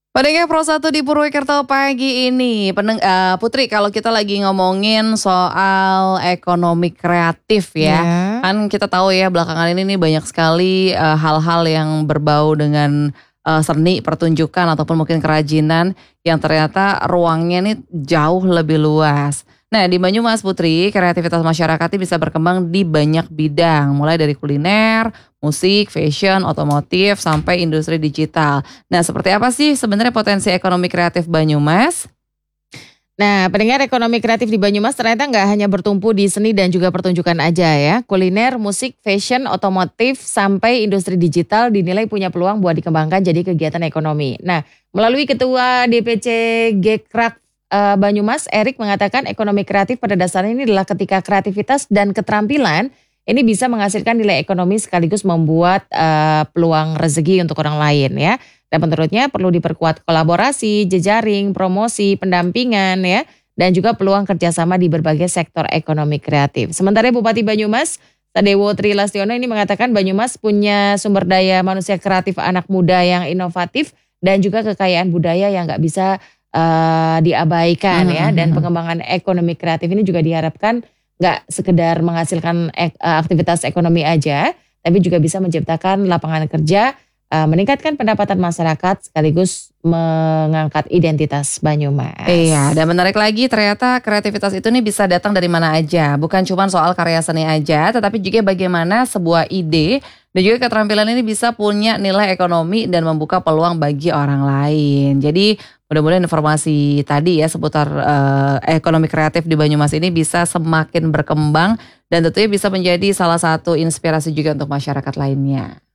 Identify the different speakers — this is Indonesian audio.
Speaker 1: Pendengar Pro 1 di Purwokerto pagi ini, Putri, kalau kita lagi ngomongin soal ekonomi kreatif ya,
Speaker 2: Iya,
Speaker 1: kan kita tahu ya belakangan ini nih banyak sekali hal-hal yang berbau dengan seni, pertunjukan ataupun mungkin kerajinan yang ternyata ruangnya nih jauh lebih luas. Nah di Banyumas Putri, kreativitas masyarakat ini bisa berkembang di banyak bidang, mulai dari kuliner, musik, fashion, otomotif, sampai industri digital. Nah, seperti apa sih sebenarnya potensi ekonomi kreatif Banyumas?
Speaker 2: nah pendengar ekonomi kreatif di Banyumas ternyata nggak hanya bertumpu di seni dan juga pertunjukan aja ya. Kuliner, musik, fashion, otomotif, sampai industri digital dinilai punya peluang buat dikembangkan jadi kegiatan ekonomi. Nah, melalui Ketua DPC Gekrak Banyumas, Erik mengatakan ekonomi kreatif pada dasarnya ini adalah ketika kreativitas dan keterampilan ini bisa menghasilkan nilai ekonomi sekaligus membuat peluang rezeki untuk orang lain ya. Dan menurutnya perlu diperkuat kolaborasi, jejaring, promosi, pendampingan ya, dan juga peluang kerjasama di berbagai sektor ekonomi kreatif. Sementara Bupati Banyumas, Sadewo Trilastiono ini mengatakan Banyumas punya sumber daya manusia kreatif anak muda yang inovatif dan juga kekayaan budaya yang nggak bisa diabaikan
Speaker 1: Mhm,
Speaker 2: ya. Dan
Speaker 1: mhm.
Speaker 2: pengembangan ekonomi kreatif ini juga diharapkan nggak sekedar menghasilkan aktivitas ekonomi aja, tapi juga bisa menciptakan lapangan kerja, meningkatkan pendapatan masyarakat sekaligus mengangkat identitas
Speaker 1: Iya,
Speaker 2: Banyumas.
Speaker 1: dan menarik lagi ternyata kreativitas itu nih bisa datang dari mana aja. Bukan cuma soal karya seni aja, tetapi juga bagaimana sebuah ide dan juga keterampilan ini bisa punya nilai ekonomi dan membuka peluang bagi orang lain. Jadi mudah-mudahan informasi tadi ya seputar ekonomi kreatif di Banyumas ini bisa semakin berkembang dan tentunya bisa menjadi salah satu inspirasi juga untuk masyarakat lainnya.